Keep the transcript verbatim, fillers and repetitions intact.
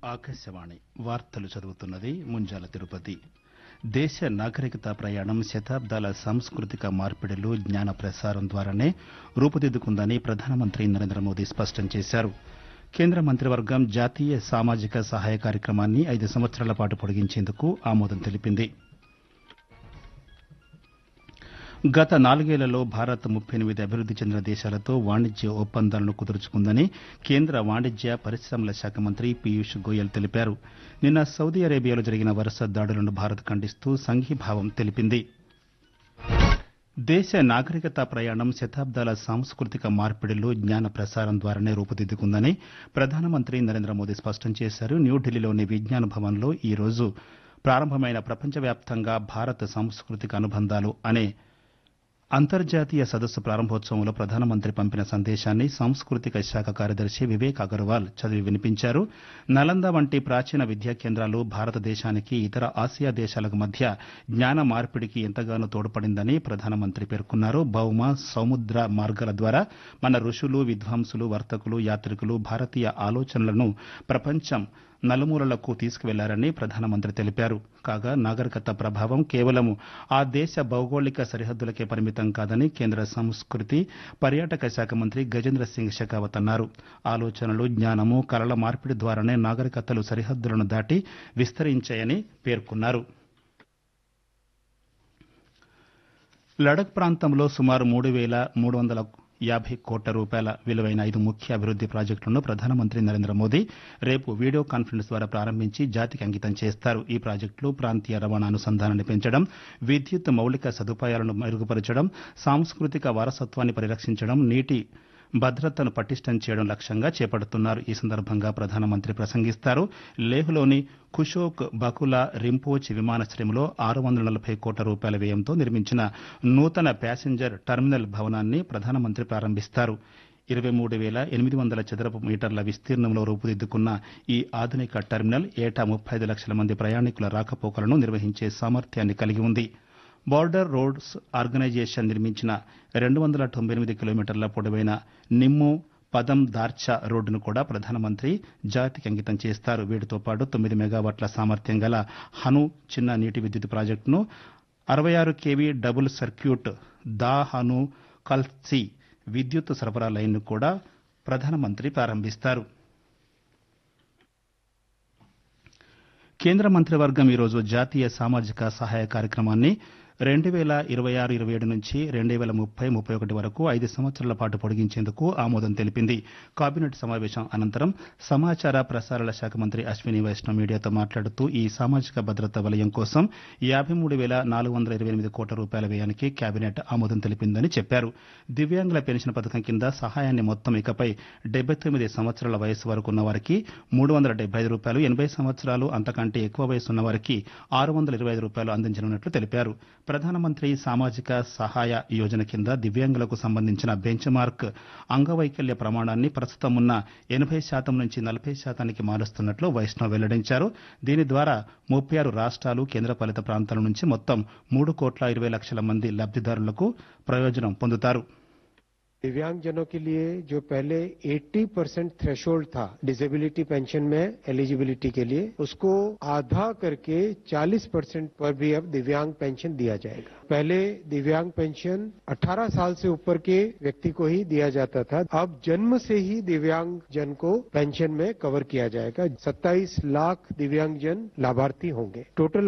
ఆకాశవాణి వార్తలు చదువుతున్నది ముంజాల తిరుపతి. దేశ నాగరికత ప్రయాణం శతాబ్దాల సాంస్కృతిక మార్పిడులు జ్ఞాన ప్రసారం ద్వారానే రూపుదిద్దుకుందని ప్రధానమంత్రి నరేంద్ర మోదీ స్పష్టం చేశారు. కేంద్ర మంత్రివర్గం జాతీయ సామాజిక సహాయ కార్యక్రమాన్ని ఐదు సంవత్సరాల పాటు పొడిగించేందుకు ఆమోదం తెలిపింది. గత నాలుగేళ్లలో భారత్ ముప్పై ఎనిమిది అభివృద్ది చెందిన దేశాలతో వాణిజ్య ఒప్పందాలను కుదుర్చుకుందని కేంద్ర వాణిజ్య పరిశ్రమల శాఖ మంత్రి పీయూష్ గోయల్ తెలిపారు. నిన్న సౌదీ అరేబియాలో జరిగిన వరుస దాడులను భారత్ ఖండిస్తూ సంఘీభావం తెలిపింది. దేశ నాగరికత ప్రయాణం శతాబ్దాల సాంస్కృతిక మార్పిడులు జ్ఞాన ప్రసారం ద్వారానే రూపుదిద్దుకుందని ప్రధానమంత్రి నరేంద్ర మోదీ స్పష్టం చేశారు. న్యూఢిల్లీలోని విజ్ఞాన్ భవన్లో ఈ రోజు ప్రారంభమైన ప్రపంచవ్యాప్తంగా భారత్ సాంస్కృతిక అనుబంధాలు అనే అంతర్జాతీయ సదస్సు ప్రారంభోత్సవంలో ప్రధానమంత్రి పంపిన సందేశాన్ని సాంస్కృతిక శాఖ కార్యదర్శి వివేక్ అగర్వాల్ చదివి వినిపించారు. నలంద వంటి ప్రాచీన విద్యా కేంద్రాలు భారతదేశానికి ఇతర ఆసియా దేశాలకు మధ్య జ్ఞాన మార్పిడికి ఎంతగానో తోడ్పడిందని ప్రధానమంత్రి పేర్కొన్నారు. భౌమ సముద్ర మార్గాల ద్వారా మన ఋషులు, విద్వాంసులు, వర్తకులు, యాత్రికులు భారతీయ ఆలోచనలను ప్రపంచం నలుమూలలకు తీసుకువెళ్లారని ప్రధానమంత్రి తెలిపారు. కాగా నాగరికత ప్రభావం కేవలం ఆ దేశ భౌగోళిక సరిహద్దులకే పరిమితం కాదని కేంద్ర సంస్కృతి పర్యాటక శాఖ మంత్రి గజేంద్ర సింగ్ షెకావత్ అన్నారు. ఆలోచనలు, జ్ఞానము, కళల మార్పిడి ద్వారానే నాగరికతలు సరిహద్దులను దాటి విస్తరించాయని పేర్కొన్నారు. లడఖ్ ప్రాంతంలో సుమారు మూడు వేల మూడు వందల యాభై కోట్ల రూపాయల విలువైన ఐదు ముఖ్య అభివృద్ది ప్రాజెక్టులను ప్రధానమంత్రి నరేంద్ర మోదీ రేపు వీడియో కాన్ఫరెన్స్ ద్వారా ప్రారంభించి జాతికి అంకితం చేస్తారు. ఈ ప్రాజెక్టులు ప్రాంతీయ రవాణా అనుసంధానాన్ని పెంచడం, విద్యుత్ మౌలిక సదుపాయాలను మెరుగుపరచడం, సాంస్కృతిక వారసత్వాన్ని పరిరక్షించడం, నీటి భద్రతను పటిష్టం చేయడం లక్ష్యంగా చేపడుతున్నారు. ఈ సందర్భంగా ప్రధానమంత్రి ప్రసంగిస్తారు. లేహ్లోని కుషోక్ బకులా రింపోచ్ విమానాశ్రయంలో ఆరు వందల నలభై కోట్ల రూపాయల వ్యయంతో నిర్మించిన నూతన ప్యాసింజర్ టెర్మినల్ భవనాన్ని ప్రధానమంత్రి ప్రారంభిస్తారు. ఇరవై మూడు వేల ఎనిమిది వందల చదరపు మీటర్ల విస్తీర్ణంలో రూపుదిద్దుకున్న ఈ ఆధునిక టెర్మినల్ ఏటా ముప్పై ఐదు లక్షల మంది ప్రయాణికుల రాకపోకలను నిర్వహించే సామర్థ్యాన్ని కలిగి ఉంది. బోర్డర్ రోడ్స్ ఆర్గనైజేషన్ నిర్మించిన రెండు వందల తొంభై ఎనిమిది కిలోమీటర్ల పొడవైన నిమ్ము పదం దార్చా రోడ్డును కూడా ప్రధానమంత్రి జాతికి అంకితం చేస్తారు. వీటితో పాటు తొమ్మిది మెగావాట్ల సామర్థ్యం గల హను చిన్న నీటి విద్యుత్ ప్రాజెక్టును, అరవై ఆరు కేవీ డబుల్ సర్క్యూట్ దా హను కల్సి విద్యుత్ సరఫరా లైన్ను కూడా ప్రధానమంత్రి ప్రారంభిస్తారు. కేంద్ర మంత్రివర్గం ఈరోజు జాతీయ సామాజిక సహాయ కార్యక్రమాన్ని రెండు వేల ఇరవై ఆరు ఇరవై ఏడు నుంచి రెండు వేల ముప్పై ముప్పై ఒకటి వరకు ఐదు సంవత్సరాల పాటు పొడిగించేందుకు ఆమోదం తెలిపింది. కేబినెట్ సమావేశం అనంతరం సమాచార ప్రసారాల శాఖ మంత్రి అశ్విని వైష్ణవ్ మీడియాతో మాట్లాడుతూ ఈ సామాజిక భద్రత వలయం కోసం యాభై మూడు వేల నాలుగు వందల ఇరవై ఎనిమిది కోట్ల రూపాయల వ్యయానికి కేబినెట్ ఆమోదం తెలిపిందని చెప్పారు. దివ్యాంగుల పెన్షన్ పథకం కింద సహాయాన్ని మొత్తం ఇకపై డెబ్బై తొమ్మిది సంవత్సరాల వయసు వరకు ఉన్న వారికి మూడు వందల డెబ్బై ఐదు రూపాయలు, ఎనభై సంవత్సరాలు అంతకంటే ఎక్కువ వయసు ఉన్న వారికి ఆరు వందల ఇరవై ఐదు రూపాయలు అందించనున్నట్లు తెలిపారు. ప్రధానమంత్రి సామాజిక సహాయ యోజన కింద దివ్యాంగులకు సంబంధించిన బెంచ్ మార్క్ అంగవైకల్య ప్రమాణాన్ని ప్రస్తుతం ఉన్న ఎనభై శాతం నుంచి నలభై శాతానికి మారుస్తున్నట్లు వైష్ణవ్ వెల్లడించారు. దీని ద్వారా ముప్పై ఆరు రాష్ట్రాలు, కేంద్రపాలిత ప్రాంతాల నుంచి మొత్తం మూడు కోట్ల ఇరవై లక్షల మంది లబ్దిదారులకు ప్రయోజనం పొందుతారు. दिव्यांगजनों के लिए जो पहले अस्सी परसेंट थ्रेशोल्ड था डिसेबिलिटी पेंशन में एलिजिबिलिटी के लिए, उसको आधा करके चालीस परसेंट पर भी अब दिव्यांग पेंशन दिया जाएगा. पहले दिव्यांग पेंशन अठारह साल से ऊपर के व्यक्ति को ही दिया जाता था. अब जन्म से ही दिव्यांग जन को पेंशन में कवर किया जाएगा. सत्ताईस लाख दिव्यांग जन लाभार्थी होंगे. टोटल